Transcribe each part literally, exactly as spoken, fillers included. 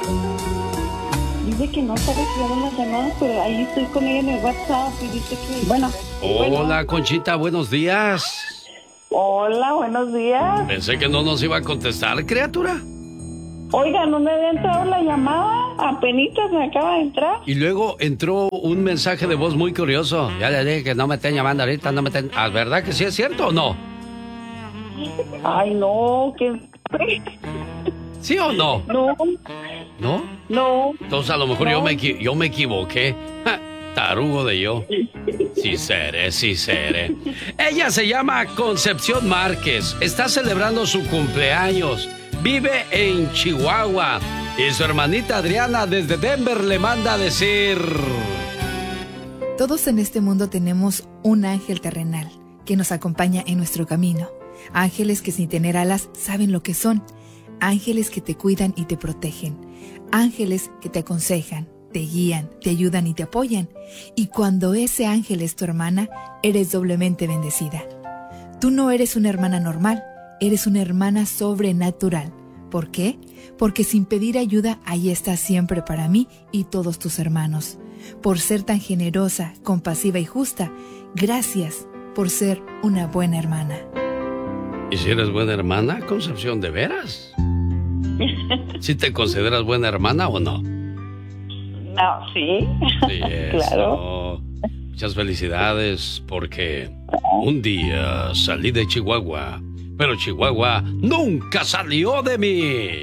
Dice que no está recibiendo las llamadas, pero ahí estoy con ella en el WhatsApp y dice que... Bueno. Hola, bueno. Conchita, buenos días. Hola, buenos días. Pensé que no nos iba a contestar, criatura. Oiga, no me había entrado la llamada, apenitas me acaba de entrar. Y luego entró un mensaje de voz muy curioso. Ya le dije que no me estén llamando ahorita, no me estén... ¿Ah, verdad que sí es cierto o no? Ay, no, que... ¿Sí o no? No. ¿No? No. Entonces a lo mejor no. yo, me, yo me equivoqué. Ja, tarugo de yo. Sí seré, sí seré. Ella se llama Concepción Márquez. Está celebrando su cumpleaños. Vive en Chihuahua. Y su hermanita Adriana desde Denver le manda a decir... Todos en este mundo tenemos un ángel terrenal que nos acompaña en nuestro camino. Ángeles que sin tener alas saben lo que son. Ángeles que te cuidan y te protegen. Ángeles que te aconsejan, te guían, te ayudan y te apoyan. Y cuando ese ángel es tu hermana, eres doblemente bendecida. Tú no eres una hermana normal, eres una hermana sobrenatural. ¿Por qué? Porque sin pedir ayuda, ahí estás siempre para mí y todos tus hermanos. Por ser tan generosa, compasiva y justa, gracias por ser una buena hermana. ¿Y si eres buena hermana, Concepción, de veras? ¿Sí te consideras buena hermana o no? No, sí. Sí, eso. Claro. Muchas felicidades porque un día salí de Chihuahua, pero Chihuahua nunca salió de mí.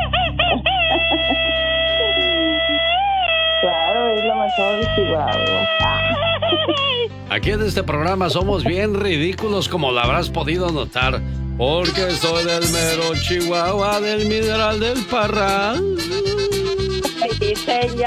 Claro, es lo mejor de Chihuahua. Aquí en este programa somos bien ridículos, como lo habrás podido notar, porque soy del mero Chihuahua, del mineral del Parral. Sí, señor.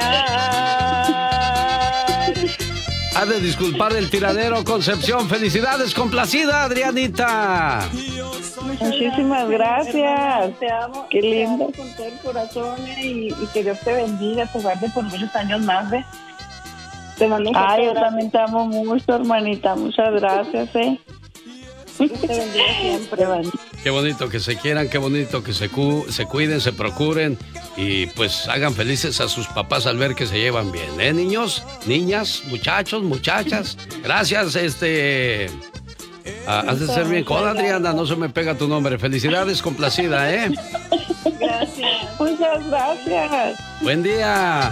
Ha de disculpar el tiradero, Concepción. Felicidades, complacida, Adrianita. Muchísimas gracias. Te amo. Qué lindo. Te amo con todo el corazón y, y que Dios te bendiga, te guarde por muchos años más, ¿ves? Te mando un Ay, yo también te amo mucho, hermanita. Muchas gracias, ¿eh? Te bendiga siempre, hermanita. Qué bonito que se quieran, qué bonito que se, cu se cuiden, se procuren y pues hagan felices a sus papás al ver que se llevan bien, ¿eh, niños, niñas, muchachos, muchachas? Gracias, este... Ah, has de ser bien coda, Adriana, no se me pega tu nombre. Felicidades, complacida, ¿eh? Gracias. Muchas gracias. Buen día.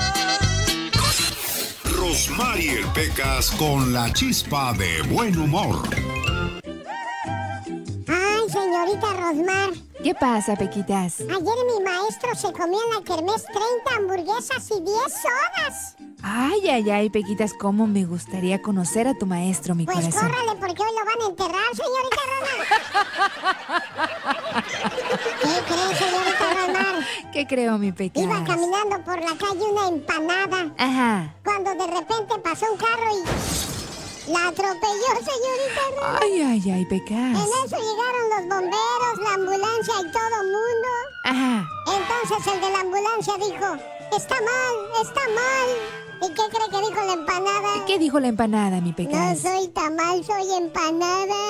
Rosmarie Pecas con la chispa de buen humor. Ay, señorita Rosmar. ¿Qué pasa, Pequitas? Ayer mi maestro se comió en la kermés treinta hamburguesas y diez sodas. Ay, ay, ay, Pequitas, cómo me gustaría conocer a tu maestro, mi pues corazón. Pues córrale, porque hoy lo van a enterrar, señorita Rosmar. ¿Qué cree, señorita Rosmar? ¿Qué creo, mi Pequitas? Iba caminando por la calle una empanada. Ajá. Cuando de repente pasó un carro y... la atropelló, señorita Rosmar. Ay, ay, ay, Pecas. En eso llegaron los bomberos, la ambulancia y todo el mundo. Ajá. Entonces el de la ambulancia dijo, está mal, está mal. ¿Y qué cree que dijo la empanada? ¿Qué dijo la empanada, mi Pecas? No soy tamal, soy empanada.